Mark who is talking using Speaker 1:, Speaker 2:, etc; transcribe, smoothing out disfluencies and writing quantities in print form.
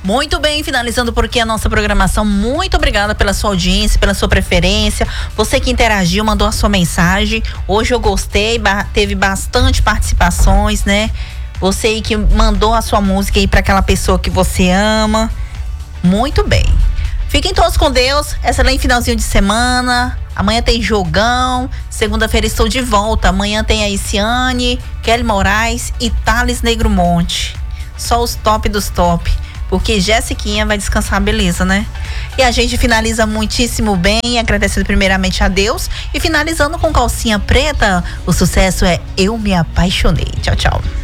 Speaker 1: Muito bem, finalizando por aqui a nossa programação. Muito obrigada pela sua audiência, pela sua preferência. Você que interagiu, mandou a sua mensagem. Hoje eu gostei, teve bastante participações, né? Você aí que mandou a sua música aí para aquela pessoa que você ama. Muito bem. Fiquem todos com Deus. Excelente finalzinho de semana. Amanhã tem jogão. Segunda-feira estou de volta. Amanhã tem a Iciane, Kelly Moraes e Thales Negromonte. Só os top dos top. Porque Jessiquinha vai descansar, beleza, né? E a gente finaliza muitíssimo bem, agradecendo primeiramente a Deus. E finalizando com calcinha preta, o sucesso é Eu Me Apaixonei. Tchau, tchau.